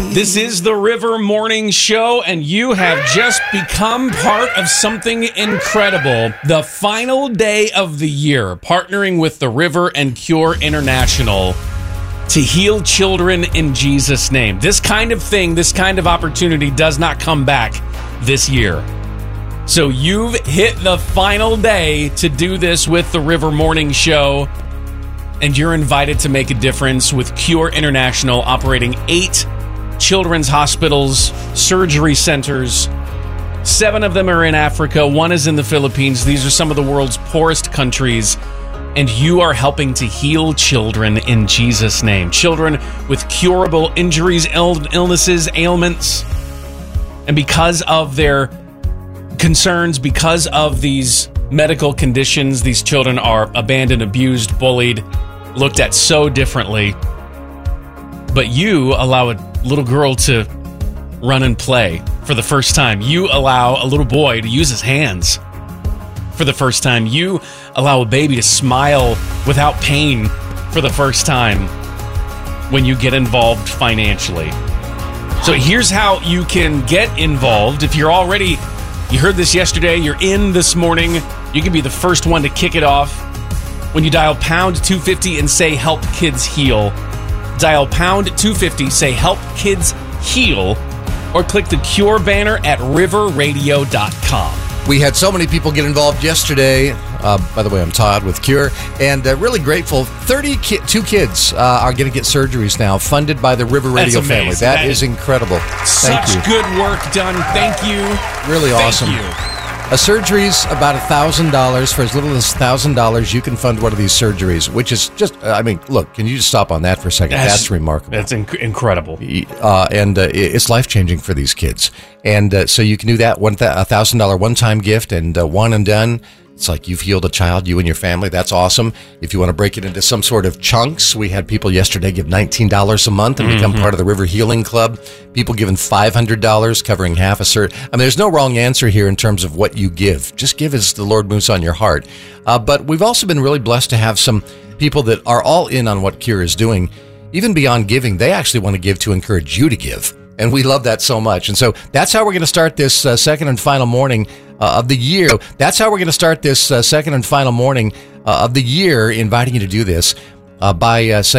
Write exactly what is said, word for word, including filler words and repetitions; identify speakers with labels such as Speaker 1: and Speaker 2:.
Speaker 1: This is the River Morning Show, and you have just become part of something incredible. The final day of the year, partnering with the River and Cure International to heal children in Jesus' name. This kind of thing, this kind of opportunity does not come back this year. So you've hit the final day to do this with the River Morning Show, and you're invited to make a difference with Cure International, operating eight children's hospitals, surgery centers. Seven of them are in Africa. One is in the Philippines. These are some of the world's poorest countries. And you are helping to heal children in Jesus' name. Children with curable injuries, ill- illnesses, ailments. And because of their concerns, because of these medical conditions, these children are abandoned, abused, bullied, looked at so differently. But you allow a little girl to run and play for the first time. You allow a little boy to use his hands for the first time. You allow a baby to smile without pain for the first time when you get involved financially. So here's how you can get involved. If you're already, you heard this yesterday, you're in this morning, you can be the first one to kick it off when you dial pound two fifty and say help kids heal. Dial pound two fifty, say help kids heal, or click the Cure banner at river radio dot com.
Speaker 2: We had so many people get involved yesterday. Uh, by the way, I'm Todd with Cure, and uh, really grateful. thirty-two kids uh, are going to get surgeries now, funded by the River Radio family. That, that is incredible. Thank
Speaker 1: Such
Speaker 2: you.
Speaker 1: good work done. Thank you.
Speaker 2: Really
Speaker 1: Thank
Speaker 2: awesome.
Speaker 1: You.
Speaker 2: A surgery's about one thousand dollars. For as little as one thousand dollars, you can fund one of these surgeries, which is just, uh, I mean, look, can you just stop on that for a second? That's, That's remarkable.
Speaker 1: That's inc- incredible.
Speaker 2: Uh, and uh, it's life-changing for these kids. And uh, so you can do that, one th- one thousand dollars one-time gift, and uh, one and done. It's like you've healed a child, you and your family. That's awesome. If you want to break it into some sort of chunks, we had people yesterday give nineteen dollars a month and mm-hmm. become part of the River Healing Club. People giving five hundred dollars, covering half a cert. I mean, there's no wrong answer here in terms of what you give. Just give as the Lord moves on your heart. Uh, but we've also been really blessed to have some people that are all in on what Cure is doing. Even beyond giving, they actually want to give to encourage you to give. And we love that so much. And so that's how we're going to start this uh, second and final morning uh, of the year. That's how we're going to start this uh, second and final morning uh, of the year, inviting you to do this uh, by uh, saying,